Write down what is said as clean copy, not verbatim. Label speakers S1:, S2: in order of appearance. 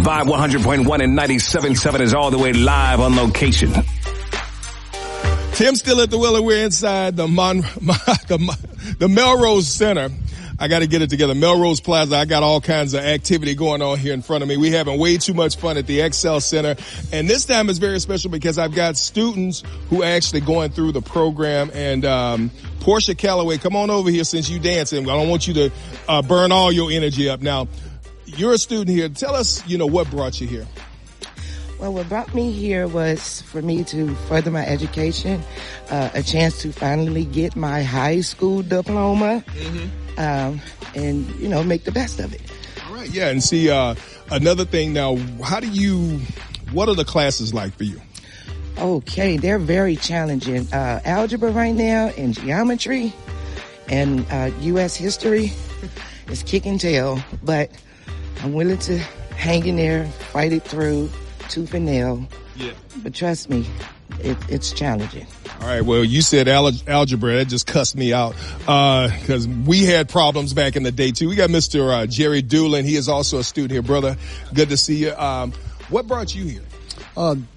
S1: Vibe 100.1 and 97.7 is all the way live on location.
S2: Tim's still at the wheel, and we're inside the Melrose Center. I got to get it together. Melrose Plaza. I got all kinds of activity going on here in front of me. We're having way too much fun at the Excel Center. And this time is very special because I've got students who are actually going through the program. And Portia Calloway, come on over here since you dancing. I don't want you to burn all your energy up. Now, you're a student here. Tell us, what brought you here.
S3: Well, what brought me here was for me to further my education, a chance to finally get my high school diploma, and, make the best of it.
S2: All right, yeah, and see, another thing now, what are the classes like for you?
S3: Okay, they're very challenging. Algebra right now and geometry and U.S. history is kicking tail, but I'm willing to hang in there, fight it through, tooth and nail. Yeah. But trust me, it's challenging.
S2: All right. Well, you said algebra. That just cussed me out because we had problems back in the day, too. We got Mr. Jerry Doolin. He is also a student here. Brother, good to see you. What brought you here?